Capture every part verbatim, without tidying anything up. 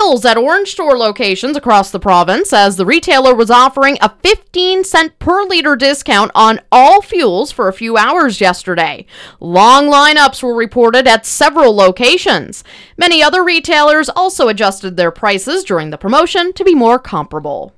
deals at Orange Store locations across the province as the retailer was offering a fifteen cent per liter discount on all fuels for a few hours yesterday. Long lineups were reported at several locations. Many other retailers also adjusted their prices during the promotion to be more comparable.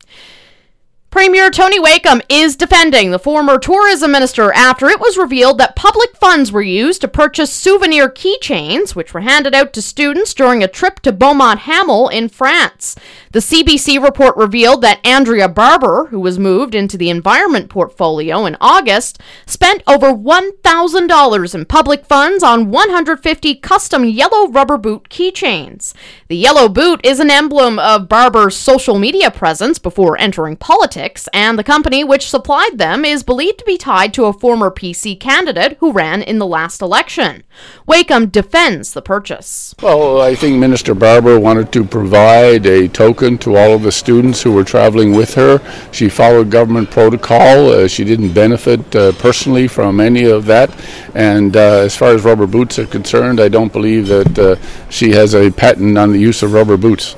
Premier Tony Wakeham is defending the former tourism minister after it was revealed that public funds were used to purchase souvenir keychains, which were handed out to students during a trip to Beaumont-Hamel in France. The C B C report revealed that Andrea Barber, who was moved into the environment portfolio in August, spent over one thousand dollars in public funds on one hundred fifty custom yellow rubber boot keychains. The yellow boot is an emblem of Barber's social media presence before entering politics, and the company which supplied them is believed to be tied to a former P C candidate who ran in the last election. Wakeham defends the purchase. Well, I think Minister Barber wanted to provide a token to all of the students who were traveling with her. She followed government protocol. Uh, she didn't benefit uh, personally from any of that. And uh, as far as rubber boots are concerned, I don't believe that uh, she has a patent on the use of rubber boots.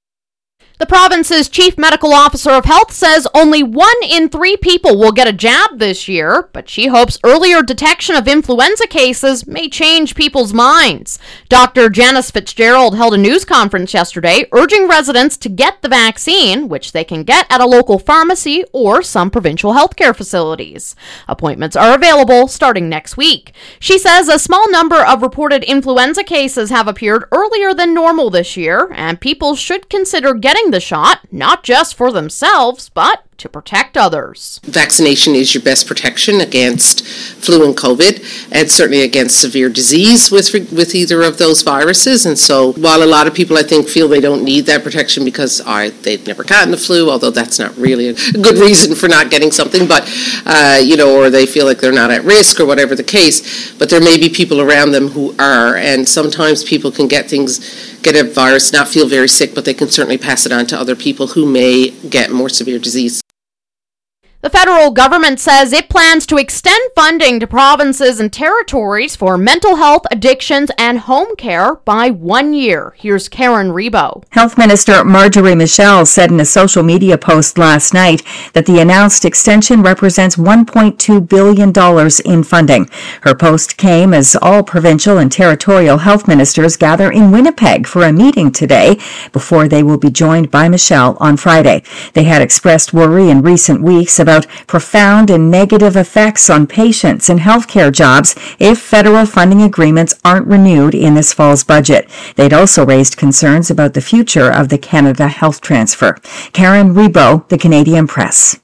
The province's chief medical officer of health says only one in three people will get a jab this year, but she hopes earlier detection of influenza cases may change people's minds. Doctor Janice Fitzgerald held a news conference yesterday urging residents to get the vaccine, which they can get at a local pharmacy or some provincial healthcare facilities. Appointments are available starting next week. She says a small number of reported influenza cases have appeared earlier than normal this year, and people should consider getting the shot, not just for themselves, but to protect others. Vaccination is your best protection against flu and COVID, and certainly against severe disease with with either of those viruses. And so while a lot of people, I think, feel they don't need that protection because uh, they've never gotten the flu, although that's not really a good reason for not getting something, but, uh, you know, or they feel like they're not at risk or whatever the case, but there may be people around them who are, and sometimes people can get things, get a virus, not feel very sick, but they can certainly pass it on to other people who may get more severe disease. The federal government says it plans to extend funding to provinces and territories for mental health, addictions, and home care by one year. Here's Karen Rebo. Health Minister Marjorie Michel said in a social media post last night that the announced extension represents one point two billion dollars in funding. Her post came as all provincial and territorial health ministers gather in Winnipeg for a meeting today before they will be joined by Michel on Friday. They had expressed worry in recent weeks about profound and negative effects on patients and healthcare jobs if federal funding agreements aren't renewed in this fall's budget. They'd also raised concerns about the future of the Canada Health Transfer. Karen Rebo, The Canadian Press.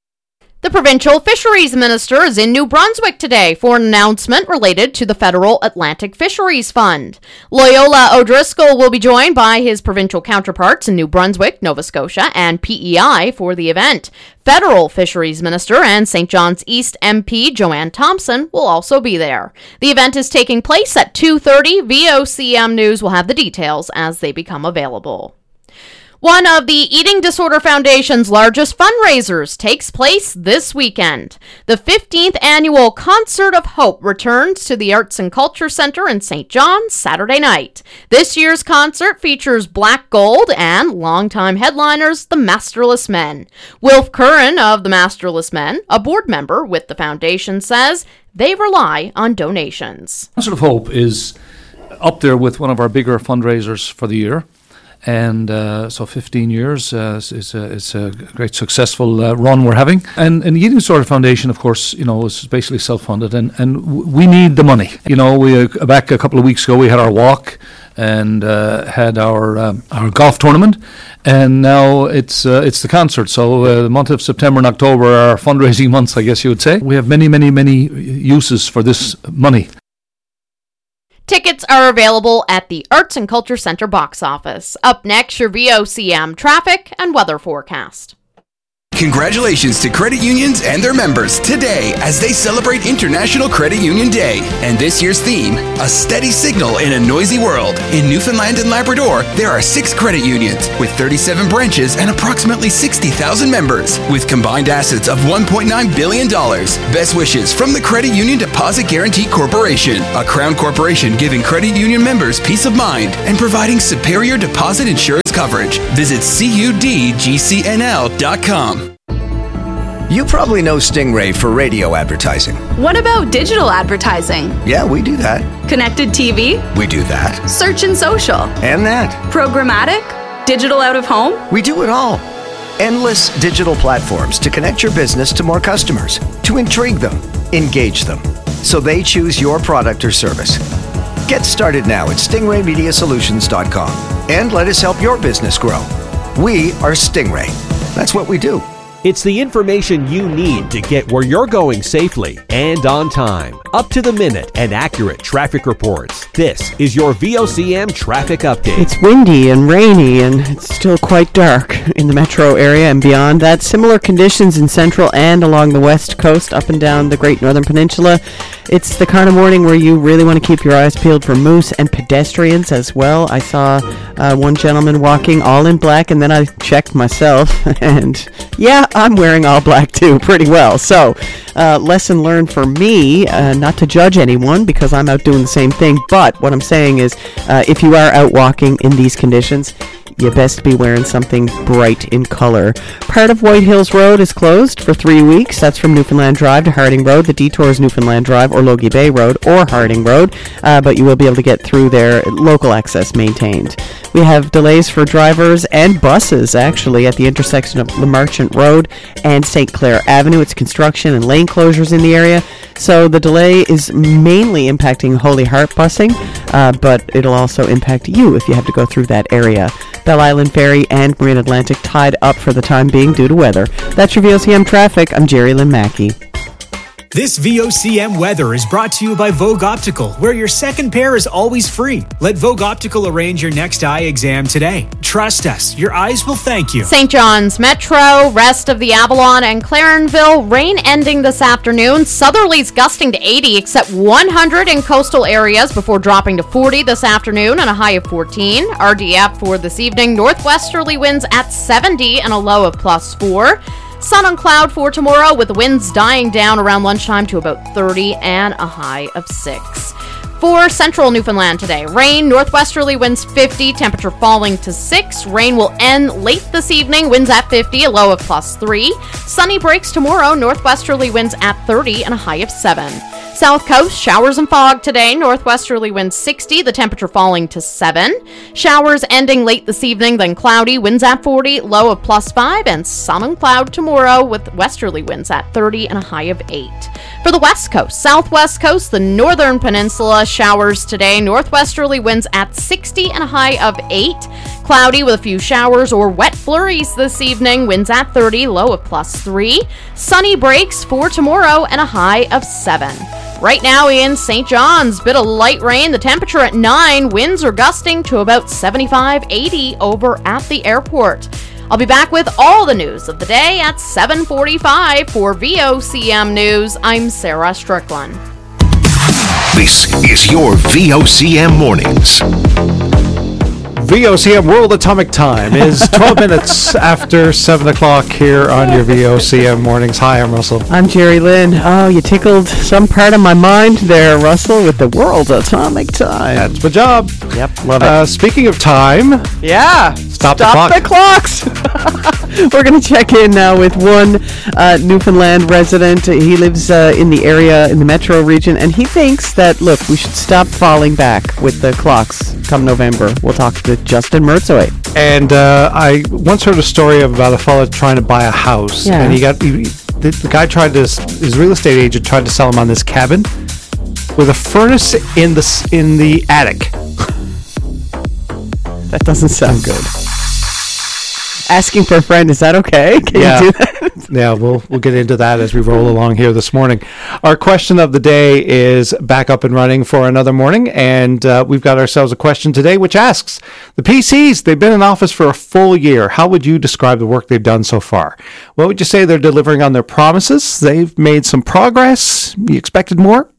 The provincial fisheries minister is in New Brunswick today for an announcement related to the federal Atlantic Fisheries Fund. Loyola O'Driscoll will be joined by his provincial counterparts in New Brunswick, Nova Scotia, and P E I for the event. Federal Fisheries Minister and Saint John's East M P Joanne Thompson will also be there. The event is taking place at two thirty. V O C M News will have the details as they become available. One of the Eating Disorder Foundation's largest fundraisers takes place this weekend. The fifteenth annual Concert of Hope returns to the Arts and Culture Centre in Saint John's Saturday night. This year's concert features Black Gold and longtime headliners, the Masterless Men. Wilf Curran of the Masterless Men, a board member with the foundation, says they rely on donations. Concert of Hope is up there with one of our bigger fundraisers for the year. And uh, so fifteen years uh, is, a, is a great successful uh, run we're having. And, and the Eating Disorder Foundation, of course, you know, is basically self-funded, and, and w- we need the money. You know, we uh, back a couple of weeks ago, we had our walk and uh, had our um, our golf tournament, and now it's uh, it's the concert. So uh, the month of September and October are our fundraising months, I guess you would say. We have many, many, many uses for this money. Tickets are available at the Arts and Culture Centre box office. Up next, your V O C M traffic and weather forecast. Congratulations to credit unions and their members today as they celebrate International Credit Union Day. And this year's theme, a steady signal in a noisy world. In Newfoundland and Labrador, there are six credit unions with thirty-seven branches and approximately sixty thousand members with combined assets of one point nine billion dollars. Best wishes from the Credit Union Deposit Guarantee Corporation, a Crown corporation giving credit union members peace of mind and providing superior deposit insurance coverage. Visit C U D G C N L dot com. You probably know Stingray for radio advertising. What about digital advertising? Yeah, we do that. Connected T V? We do that. Search and social? And that. Programmatic? Digital out of home? We do it all. Endless digital platforms to connect your business to more customers, to intrigue them, engage them, so they choose your product or service. Get started now at stingray media solutions dot com and let us help your business grow. We are Stingray. That's what we do. It's the information you need to get where you're going safely and on time. Up to the minute and accurate traffic reports. This is your V O C M Traffic Update. It's windy and rainy and it's still quite dark in the metro area and beyond that. Similar conditions in central and along the west coast, up and down the Great Northern Peninsula. It's the kind of morning where you really want to keep your eyes peeled for moose and pedestrians as well. I saw uh, one gentleman walking all in black, and then I checked myself, and yeah, I'm wearing all black too, pretty well. So, uh, lesson learned for me, uh, not to judge anyone because I'm out doing the same thing, but what I'm saying is, uh, if you are out walking in these conditions, you best be wearing something bright in color. Part of White Hills Road is closed for three weeks. That's from Newfoundland Drive to Harding Road. The detour is Newfoundland Drive or Logie Bay Road or Harding Road, uh, but you will be able to get through there. Local access maintained. We have delays for drivers and buses, actually, at the intersection of Le Marchant Road and Saint Clair Avenue. It's construction and lane closures in the area. So the delay is mainly impacting Holy Heart busing, uh, but it'll also impact you if you have to go through that area. Belle Island Ferry and Marine Atlantic tied up for the time being due to weather. That's your V O C M traffic. I'm Jerry Lynn Mackey. This V O C M weather is brought to you by Vogue Optical, where your second pair is always free. Let Vogue Optical arrange your next eye exam today. Trust us, your eyes will thank you. Saint John's Metro, rest of the Avalon and Clarenville, rain ending this afternoon. Southerlies gusting to eighty, except one hundred in coastal areas before dropping to forty this afternoon and a high of fourteen. R D F for this evening, northwesterly winds at seventy and a low of plus four. Sun and cloud for tomorrow with winds dying down around lunchtime to about thirty and a high of six. For central Newfoundland today, rain, northwesterly winds fifty, temperature falling to six. Rain will end late this evening, winds at fifty, a low of plus three. Sunny breaks tomorrow, northwesterly winds at thirty and a high of seven. South coast, showers and fog today, northwesterly winds sixty, the temperature falling to seven. Showers ending late this evening, then cloudy, winds at forty, low of plus five, and sun and cloud tomorrow with westerly winds at thirty and a high of eight. For the west coast, southwest coast, the northern peninsula, showers today, northwesterly winds at sixty and a high of eight. Cloudy with a few showers or wet flurries this evening, winds at thirty, low of plus three. Sunny breaks for tomorrow and a high of seven. Right now in Saint John's, bit of light rain, the temperature at nine, winds are gusting to about seventy-five, eighty over at the airport. I'll be back with all the news of the day at seven forty-five for V O C M News. I'm Sarah Strickland. This is your V O C M Mornings. V O C M World Atomic Time is twelve minutes after seven o'clock here on your V O C M Mornings. Hi, I'm Russell. I'm Jerry Lynn. Oh, you tickled some part of my mind there, Russell, with the World Atomic Time. That's my job. Yep, love it. Uh, speaking of time. Yeah. Stop, Stop the, the clocks. We're going to check in now with one uh, Newfoundland resident. He lives uh, in the area, in the metro region, and he thinks that, look, we should stop falling back with the clocks come November. We'll talk to Justin Merzoy. And uh, I once heard a story about a fellow trying to buy a house. Yeah. And he got, he, the, the guy tried to, his real estate agent tried to sell him on this cabin with a furnace in the, in the attic. That doesn't sound good. Asking for a friend, is that okay? Can yeah. you do that? Yeah, we'll we'll get into that as we roll along here this morning. Our question of the day is back up and running for another morning, and uh, we've got ourselves a question today which asks, the P Cs, they've been in office for a full year. How would you describe the work they've done so far? What would you say they're delivering on their promises? They've made some progress? You expected more?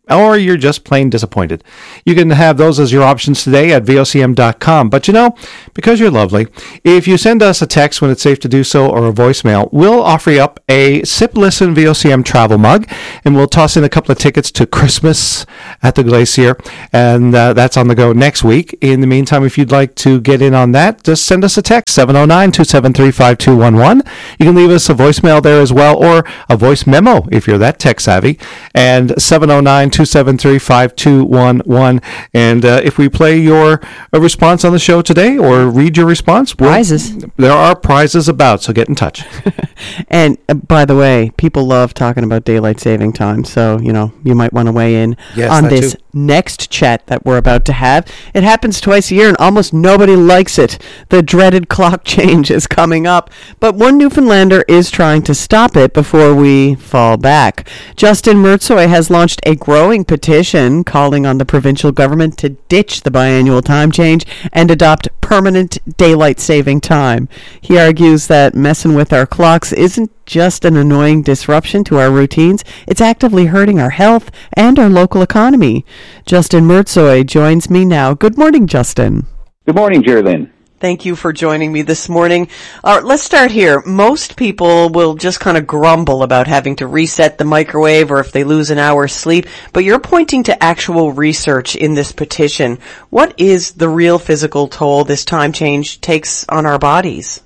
or you're just plain disappointed. You can have those as your options today at V O C M dot com. But you know, because you're lovely, if you send us a text when it's safe to do so or a voicemail, we'll offer you up a Sip Listen V O C M travel mug, and we'll toss in a couple of tickets to Christmas at the Glacier, and uh, that's on the go next week. In the meantime, if you'd like to get in on that, just send us a text, seven oh nine, two seven three, five two one one. You can leave us a voicemail there as well, or a voice memo if you're that tech savvy, and seven oh nine, two seven three, five two one one. And uh, if we play your uh, response on the show today or read your response, we'll, prizes. There are prizes about, so get in touch. And uh, by the way, people love talking about daylight saving time, so you know you might want to weigh in yes, on this too. next chat that we're about to have. It happens twice a year, and almost nobody likes it. The dreaded clock change is coming up, but one Newfoundlander is trying to stop it before we fall back. Justin Mertzoy has launched a growing petition calling on the provincial government to ditch the biannual time change and adopt permanent daylight saving time. He argues that messing with our clocks isn't just an annoying disruption to our routines, it's actively hurting our health and our local economy. Justin Mertzoy joins me now. Good morning, Justin. Good morning, Geraldine. Thank you for joining me this morning. Uh, let's start here. Most people will just kind of grumble about having to reset the microwave or if they lose an hour's sleep, but you're pointing to actual research in this petition. What is the real physical toll this time change takes on our bodies?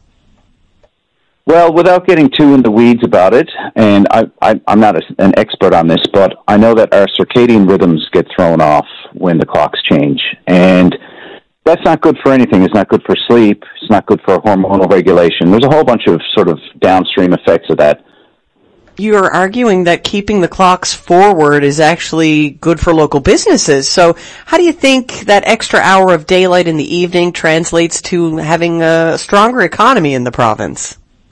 Well, without getting too in the weeds about it, and I, I, I'm not a, an expert on this, but I know that our circadian rhythms get thrown off when the clocks change, and that's not good for anything. It's not good for sleep. It's not good for hormonal regulation. There's a whole bunch of sort of downstream effects of that. You're arguing that keeping the clocks forward is actually good for local businesses. So how do you think that extra hour of daylight in the evening translates to having a stronger economy in the province?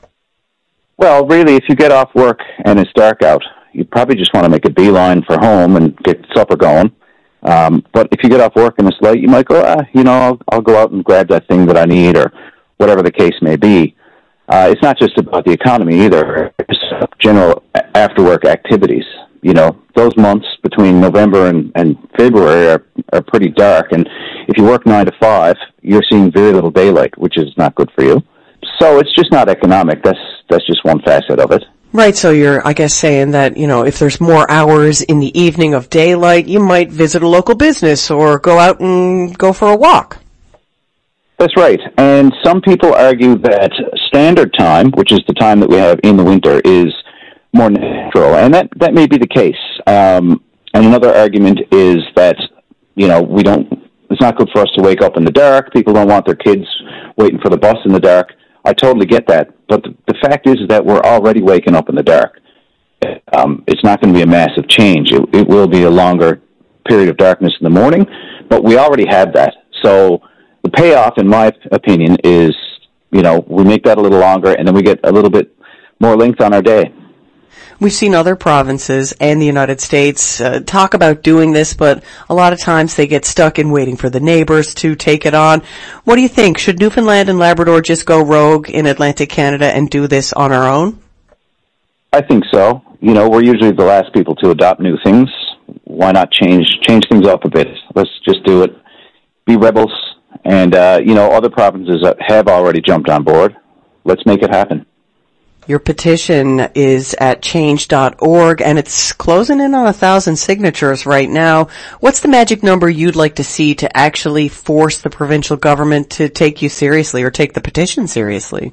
Well, really, if you get off work and it's dark out, you probably just want to make a beeline for home and get supper going. Um, but if you get off work and it's late, you might go, ah, you know, I'll, I'll go out and grab that thing that I need, or whatever the case may be. Uh, it's not just about the economy either. It's general after-work activities. You know, those months between November and, and February are, are pretty dark. And if you work nine to five, you're seeing very little daylight, which is not good for you. So it's just not economic. That's that's just one facet of it. Right, so you're, I guess, saying that, you know, if there's more hours in the evening of daylight, you might visit a local business or go out and go for a walk. That's right. And some people argue that standard time, which is the time that we have in the winter, is more natural. And that, that may be the case. Um, and another argument is that, you know, we don't, it's not good for us to wake up in the dark. People don't want their kids waiting for the bus in the dark. I totally get that. But the, the fact is that we're already waking up in the dark. Um, it's not going to be a massive change. It, it will be a longer period of darkness in the morning, but we already have that. So the payoff, in my opinion, is, you know, we make that a little longer and then we get a little bit more length on our day. We've seen other provinces and the United States uh, talk about doing this, but a lot of times they get stuck in waiting for the neighbors to take it on. What do you think? Should Newfoundland and Labrador just go rogue in Atlantic Canada and do this on our own? I think so. You know, we're usually the last people to adopt new things. Why not change change things up a bit? Let's just do it. Be rebels. And, uh, you know, other provinces have already jumped on board. Let's make it happen. Your petition is at change dot org, and it's closing in on a thousand signatures right now. What's the magic number you'd like to see to actually force the provincial government to take you seriously or take the petition seriously?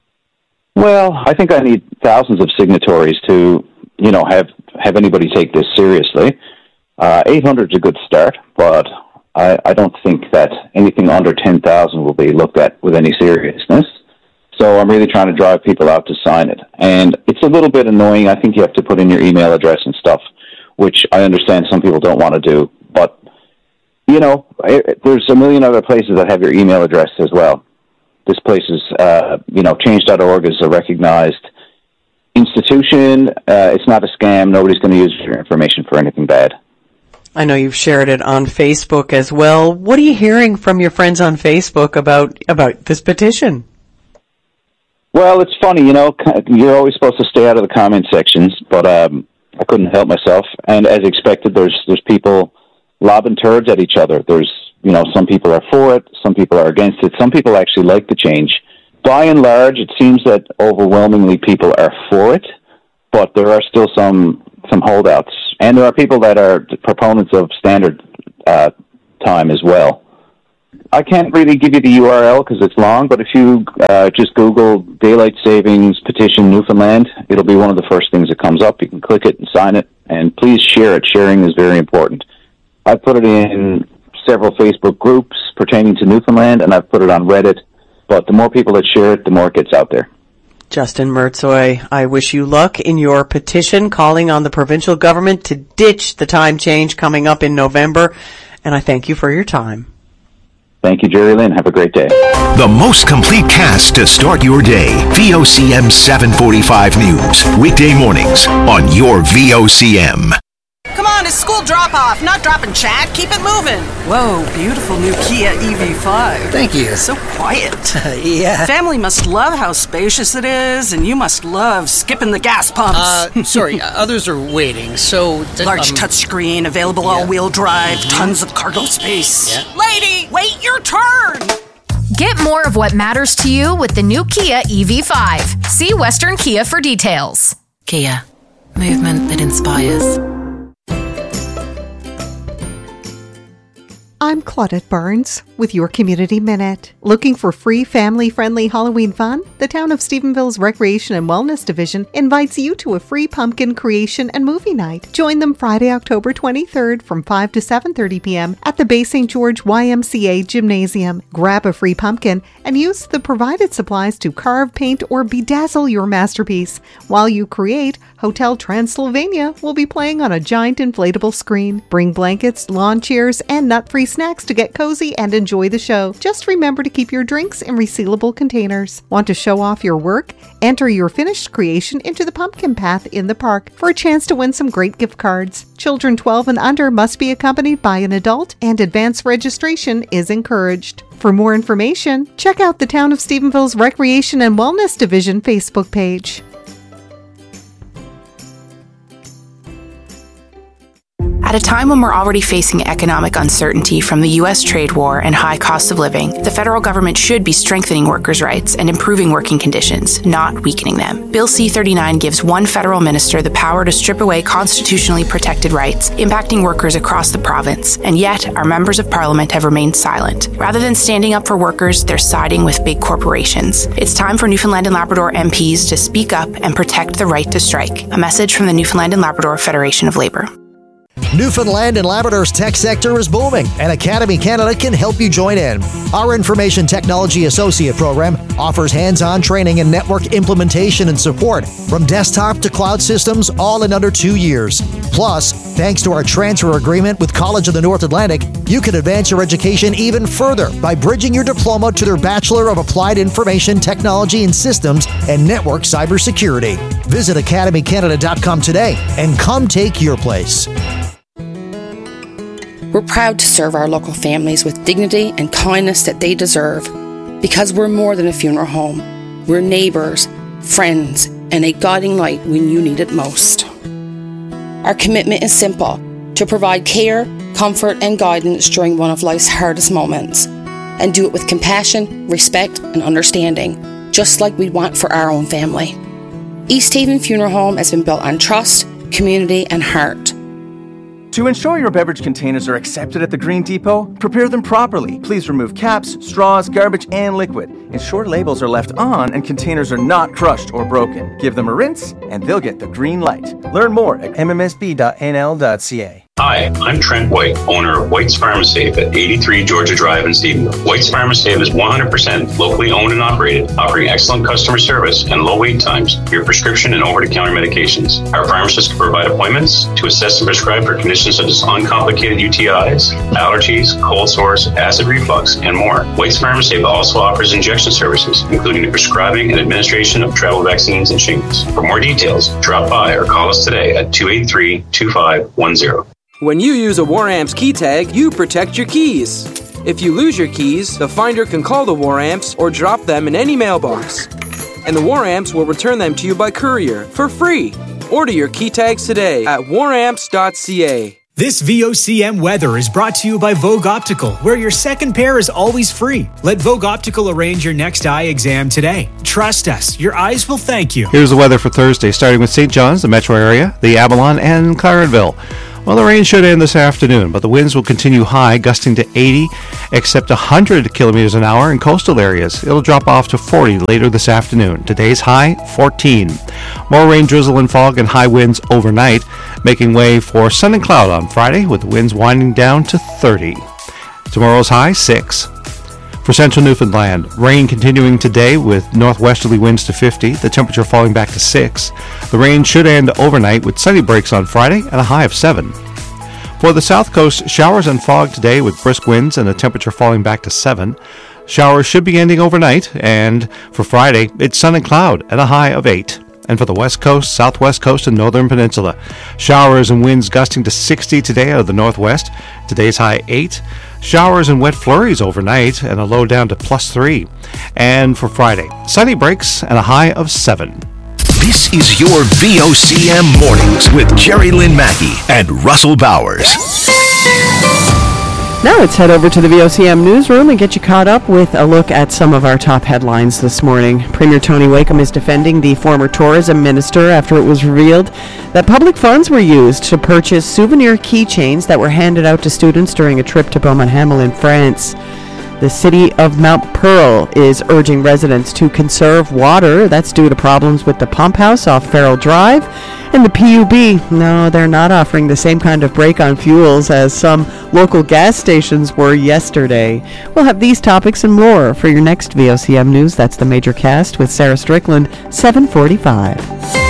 Well, I think I need thousands of signatories to, you know, have, have anybody take this seriously. Uh, eight hundred is a good start, but I, I don't think that anything under ten thousand will be looked at with any seriousness. So I'm really trying to drive people out to sign it. And it's a little bit annoying. I think you have to put in your email address and stuff, which I understand some people don't want to do. But, you know, there's a million other places that have your email address as well. This place is, uh, you know, change dot org is a recognized institution. Uh, it's not a scam. Nobody's going to use your information for anything bad. I know you've shared it on Facebook as well. What are you hearing from your friends on Facebook about, about this petition? Well, it's funny, you know, you're always supposed to stay out of the comment sections, but um, I couldn't help myself. And as expected, there's there's people lobbing turds at each other. There's, you know, some people are for it, some people are against it, some people actually like the change. By and large, it seems that overwhelmingly people are for it, but there are still some some holdouts. And there are people that are proponents of standard uh, time as well. I can't really give you the U R L because it's long, but if you uh, just Google Daylight Savings Petition Newfoundland, it'll be one of the first things that comes up. You can click it and sign it, and please share it. Sharing is very important. I've put it in several Facebook groups pertaining to Newfoundland, and I've put it on Reddit, but the more people that share it, the more it gets out there. Justin Murtzoy, I wish you luck in your petition calling on the provincial government to ditch the time change coming up in November, and I thank you for your time. Thank you, Jerry Lynn. Have a great day. The most complete cast to start your day. V O C M seven forty-five News. Weekday mornings on your V O C M. Come on, it's school drop-off, not dropping chat. Keep it moving. Whoa, beautiful new Kia E V five. Thank you. So quiet. Yeah. Family must love how spacious it is, and you must love skipping the gas pumps. Uh, sorry, others are waiting, so... Th- Large um, touchscreen, available yeah. all-wheel drive, Mm-hmm. tons of cargo space. Yeah. Lady, wait your turn! Get more of what matters to you with the new Kia E V five. See Western Kia for details. Kia. Movement that inspires. I'm Claudette Burns with your Community Minute. Looking for free family-friendly Halloween fun? The Town of Stephenville's Recreation and Wellness Division invites you to a free pumpkin creation and movie night. Join them Friday, October twenty-third from five to seven thirty p.m. at the Bay Saint George Y M C A Gymnasium. Grab a free pumpkin and use the provided supplies to carve, paint, or bedazzle your masterpiece. While you create, Hotel Transylvania will be playing on a giant inflatable screen. Bring blankets, lawn chairs, and nut-free snacks to get cozy and enjoy the show. Just remember to keep your drinks in resealable containers. Want to show off your work? Enter your finished creation into the pumpkin path in the park for a chance to win some great gift cards. Children twelve and under must be accompanied by an adult, and advance registration is encouraged. For more information, check out the Town of Stephenville's Recreation and Wellness Division Facebook page. At a time when we're already facing economic uncertainty from the U S trade war and high cost of living, the federal government should be strengthening workers' rights and improving working conditions, not weakening them. Bill C thirty-nine gives one federal minister the power to strip away constitutionally protected rights, impacting workers across the province, and yet our members of parliament have remained silent. Rather than standing up for workers, they're siding with big corporations. It's time for Newfoundland and Labrador M Ps to speak up and protect the right to strike. A message from the Newfoundland and Labrador Federation of Labor. Newfoundland and Labrador's tech sector is booming, and Academy Canada can help you join in. Our Information Technology Associate program offers hands-on training in network implementation and support, from desktop to cloud systems, all in under two years. Plus, thanks to our transfer agreement with College of the North Atlantic, you can advance your education even further by bridging your diploma to their Bachelor of Applied Information Technology and Systems and Network Cybersecurity. Visit academy canada dot com today and come take your place. We're proud to serve our local families with dignity and kindness that they deserve, because we're more than a funeral home. We're neighbours, friends, and a guiding light when you need it most. Our commitment is simple: to provide care, comfort, and guidance during one of life's hardest moments, and do it with compassion, respect, and understanding, just like we'd want for our own family. East Haven Funeral Home has been built on trust, community, and heart. To ensure your beverage containers are accepted at the Green Depot, prepare them properly. Please remove caps, straws, garbage, and liquid. Ensure labels are left on and containers are not crushed or broken. Give them a rinse and they'll get the green light. Learn more at m m s b dot n l dot c a. Hi, I'm Trent White, owner of White's Pharmasafe at eighty-three Georgia Drive in Stephenville. White's Pharmasafe is one hundred percent locally owned and operated, offering excellent customer service and low wait times for your prescription and over-the-counter medications. Our pharmacists can provide appointments to assess and prescribe for conditions such as uncomplicated U T Is, allergies, cold sores, acid reflux, and more. White's Pharmasafe also offers injection services, including the prescribing and administration of travel vaccines and shingles. For more details, drop by or call us today at two eight three, two five one zero. When you use a WarAmps key tag, you protect your keys. If you lose your keys, the finder can call the WarAmps or drop them in any mailbox. And the WarAmps will return them to you by courier for free. Order your key tags today at war amps dot c a. This V O C M weather is brought to you by Vogue Optical, where your second pair is always free. Let Vogue Optical arrange your next eye exam today. Trust us, your eyes will thank you. Here's the weather for Thursday, starting with Saint John's, the metro area, the Avalon, and Clarenville. Well, the rain should end this afternoon, but the winds will continue high, gusting to eighty, except one hundred kilometers an hour in coastal areas. It'll drop off to forty later this afternoon. Today's high, fourteen. More rain, drizzle, and fog and high winds overnight, making way for sun and cloud on Friday, with the winds winding down to thirty. Tomorrow's high, six. For central Newfoundland, rain continuing today with northwesterly winds to fifty, the temperature falling back to six. The rain should end overnight with sunny breaks on Friday and a high of seven. For the south coast, showers and fog today with brisk winds and a temperature falling back to seven. Showers should be ending overnight, and for Friday, it's sun and cloud and a high of eight. And for the west coast, southwest coast, and northern peninsula, showers and winds gusting to sixty today out of the northwest. Today's high eight. Showers and wet flurries overnight and a low down to plus three. And for Friday, sunny breaks and a high of seven. This is your V O C M Mornings with Jerry Lynn Mackey and Russell Bowers. Now let's head over to the V O C M newsroom and get you caught up with a look at some of our top headlines this morning. Premier Tony Wakeham is defending the former tourism minister after it was revealed that public funds were used to purchase souvenir keychains that were handed out to students during a trip to Beaumont-Hamel in France. The city of Mount Pearl is urging residents to conserve water. That's due to problems with the pump house off Farrell Drive. And the P U B, no, they're not offering the same kind of break on fuels as some local gas stations were yesterday. We'll have these topics and more for your next V O C M News. That's the Major Cast with Sarah Strickland, seven forty-five.